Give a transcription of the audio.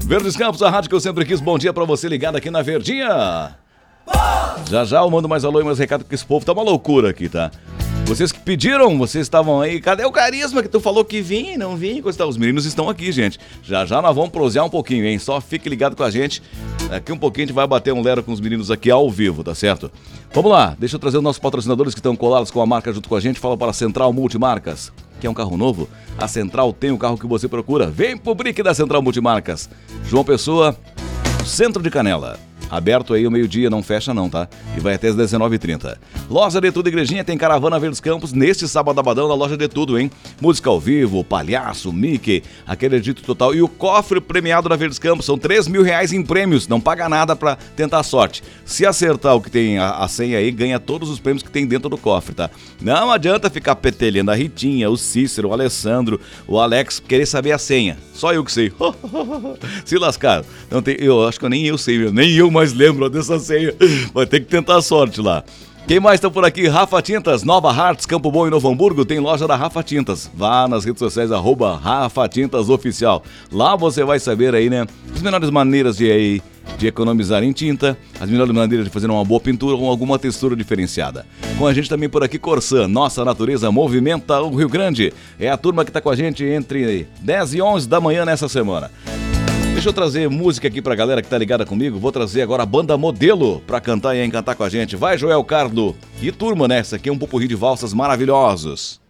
Verdes Campos, a rádio que eu sempre quis. Bom dia pra você ligado aqui na Verdinha. Já já eu mando mais alô e mais recado, porque esse povo tá uma loucura aqui, tá? Vocês que pediram, vocês estavam aí. Cadê o carisma que tu falou que vinha e não vinha? Os meninos estão aqui, gente. Já já nós vamos prosear um pouquinho, hein? Só fique ligado com a gente. Daqui um pouquinho a gente vai bater um lero com os meninos aqui ao vivo, tá certo? Vamos lá, deixa eu trazer os nossos patrocinadores que estão colados com a marca junto com a gente. Fala para a Central Multimarcas. Quer um carro novo? A Central tem o carro que você procura. Vem pro brick da Central Multimarcas. João Pessoa, Centro de Canela. Aberto aí ao meio-dia, não fecha não, tá? E vai até as 19h30. Loja de Tudo Igrejinha tem caravana Verdes Campos neste sábado abadão na loja de tudo, hein? Música ao vivo, palhaço, Mickey, aquele dito total. E o cofre premiado da Verdes Campos, são R$3.000 em prêmios. Não paga nada pra tentar a sorte. Se acertar o que tem a senha aí, ganha todos os prêmios que tem dentro do cofre, tá? Não adianta ficar petelhando a Ritinha, o Cícero, o Alessandro, o Alex, querer saber a senha. Só eu que sei. Se lascaram. Não tem, eu acho que nem eu sei, nem eu mais lembro dessa senha. Vai ter que tentar a sorte lá. Quem mais está por aqui? Rafa Tintas, Nova Hartz, Campo Bom e Novo Hamburgo, tem loja da Rafa Tintas. Vá nas redes sociais, @Rafa Tintas Oficial. Lá você vai saber aí, né, as melhores maneiras de economizar em tinta, as melhores maneiras de fazer uma boa pintura ou alguma textura diferenciada. Com a gente também por aqui, Corsã, nossa natureza movimenta o Rio Grande. É a turma que está com a gente entre 10 e 11 da manhã nessa semana. Deixa eu trazer música aqui pra galera que tá ligada comigo. Vou trazer agora a banda Modelo pra cantar e encantar com a gente. Vai, Joel Cardo. E turma, né? Essa aqui é um popurrí de valsas maravilhosos.